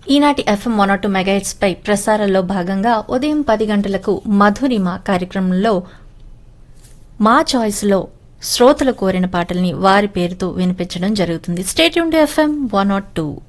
ఈనాటి FM 102 megahertz పై ప్రసారంలో భాగంగా ఉదయం 10 గంటలకు మధురిమ కార్యక్రమంలో మా చాయిస్ లో శ్రోతలు కోరిన పాటల్ని వారి పేరుతో వినిపించడం జరుగుతుంది. Stay tuned FM 102.